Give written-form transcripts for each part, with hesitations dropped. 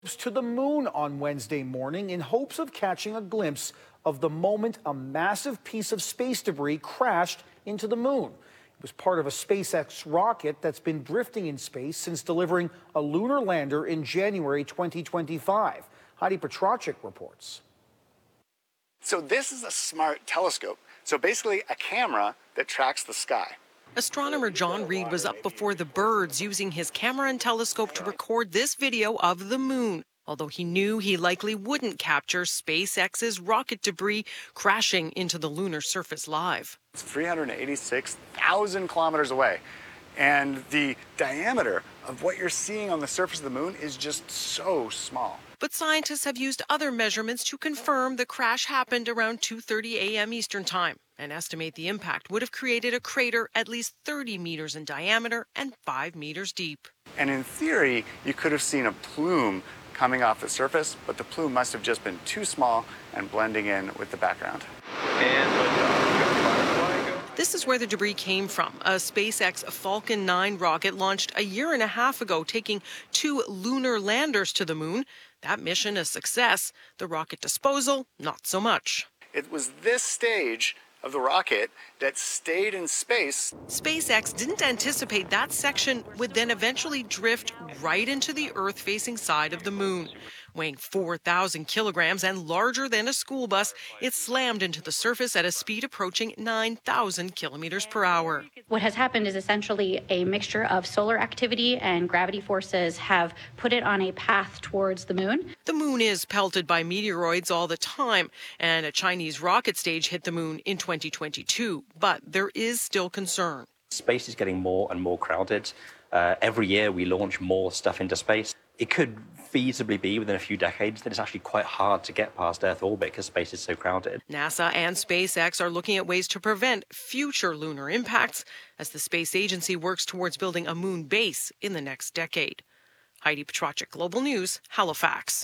To the moon on Wednesday morning in hopes of catching a glimpse of the moment a massive piece of space debris crashed into the moon. It was part of a SpaceX rocket that's been drifting in space since delivering a lunar lander in January 2025. Heidi Petracek reports. So this is a smart telescope. So basically a camera that tracks the sky. Astronomer John Reed was up before the birds using his camera and telescope to record this video of the moon, although he knew he likely wouldn't capture SpaceX's rocket debris crashing into the lunar surface live. It's 386,000 kilometers away, and the diameter of what you're seeing on the surface of the moon is just so small. But scientists have used other measurements to confirm the crash happened around 2:30 a.m. Eastern Time and estimate the impact would have created a crater at least 30 meters in diameter and 5 meters deep. And in theory, you could have seen a plume coming off the surface, but the plume must have just been too small and blending in with the background. This is where the debris came from. A SpaceX Falcon 9 rocket launched a year and a half ago, taking 2 lunar landers to the moon. That mission a success. The rocket disposal, not so much. It was this stage of the rocket that stayed in space. SpaceX didn't anticipate that section would then eventually drift right into the Earth-facing side of the moon. Weighing 4,000 kilograms and larger than a school bus, it slammed into the surface at a speed approaching 9,000 kilometers per hour. What has happened is essentially a mixture of solar activity and gravity forces have put it on a path towards the moon. The moon is pelted by meteoroids all the time, and a Chinese rocket stage hit the moon in 2022. But there is still concern. Space is getting more and more crowded. Every year we launch more stuff into space. It could feasibly be within a few decades that it's actually quite hard to get past Earth orbit because space is so crowded. NASA and SpaceX are looking at ways to prevent future lunar impacts as the space agency works towards building a moon base in the next decade. Heidi Petracek, Global News, Halifax.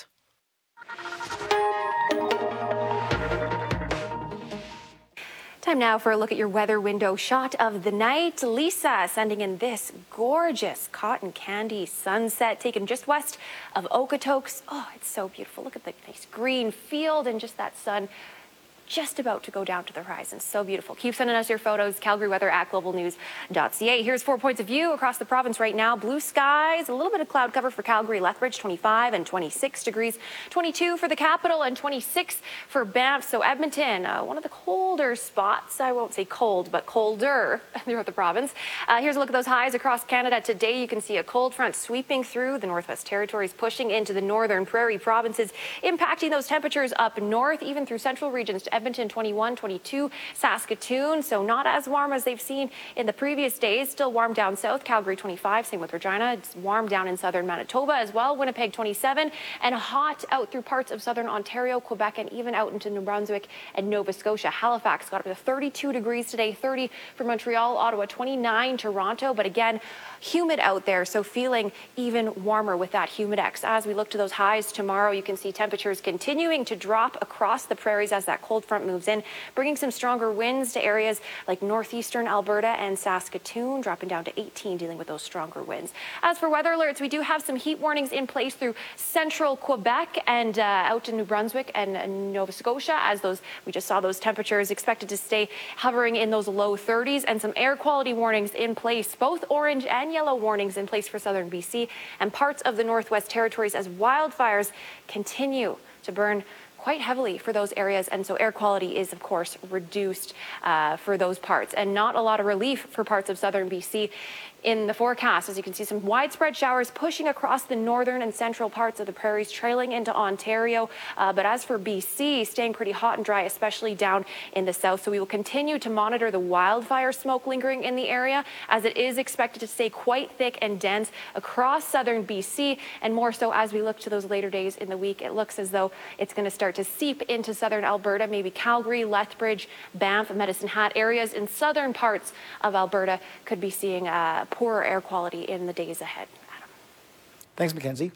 Time now for a look at your weather window shot of the night. Lisa sending in this gorgeous cotton candy sunset taken just west of Okotoks. Oh, it's so beautiful. Look at the nice green field and just that sun just about to go down to the horizon. So beautiful. Keep sending us your photos. Calgary weather at globalnews.ca. Here's 4 points of view across the province right now. Blue skies, a little bit of cloud cover for Calgary, Lethbridge, 25 and 26 degrees. 22 for the capital and 26 for Banff. So Edmonton, one of the colder spots. I won't say cold, but colder throughout the province. Here's a look at those highs across Canada today. You can see a cold front sweeping through the Northwest Territories, pushing into the northern prairie provinces, impacting those temperatures up north, even through central regions to Edmonton, 21, 22, Saskatoon, so not as warm as they've seen in the previous days. Still warm down south, Calgary 25, same with Regina. It's warm down in southern Manitoba as well, Winnipeg 27, and hot out through parts of southern Ontario, Quebec, and even out into New Brunswick and Nova Scotia. Halifax got up to 32 degrees today, 30 for Montreal, Ottawa 29, Toronto, but again, humid out there, so feeling even warmer with that humidex. As we look to those highs tomorrow, you can see temperatures continuing to drop across the prairies as that cold front moves in, bringing some stronger winds to areas like northeastern Alberta and Saskatoon, dropping down to 18, dealing with those stronger winds. As for weather alerts, we do have some heat warnings in place through central Quebec and out to New Brunswick and Nova Scotia, as we just saw those temperatures expected to stay hovering in those low 30s, and some air quality warnings in place, both orange and yellow warnings in place for southern BC and parts of the Northwest Territories as wildfires continue to burn quite heavily for those areas, and so air quality is of course reduced for those parts, and not a lot of relief for parts of southern BC in the forecast. As you can see, some widespread showers pushing across the northern and central parts of the prairies, trailing into Ontario. But as for BC, staying pretty hot and dry, especially down in the south. So we will continue to monitor the wildfire smoke lingering in the area, as it is expected to stay quite thick and dense across southern BC, and more so as we look to those later days in the week. It looks as though it's going to start to seep into southern Alberta, maybe Calgary, Lethbridge, Banff, Medicine Hat areas in southern parts of Alberta could be seeing poorer air quality in the days ahead. Adam. Thanks, Mackenzie.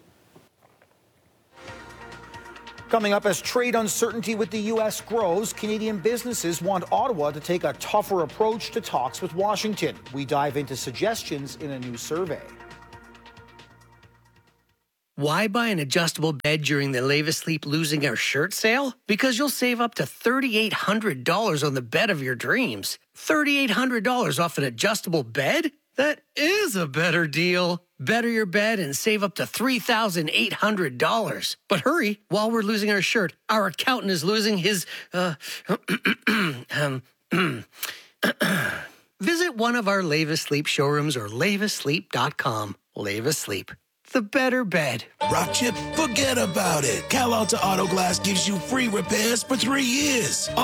Coming up, as trade uncertainty with the U.S. grows, Canadian businesses want Ottawa to take a tougher approach to talks with Washington. We dive into suggestions in a new survey. Why buy an adjustable bed during the Leva Sleep Losing Our Shirt sale? Because you'll save up to $3,800 on the bed of your dreams. $3,800 off an adjustable bed? That is a better deal. Better your bed and save up to $3,800. But hurry, while we're losing our shirt, our accountant is losing his, Visit one of our Leva Sleep showrooms or levasleep.com. Leva Sleep, the better bed. Rock chip, forget about it. Cal Alta Auto Glass gives you free repairs for 3 years.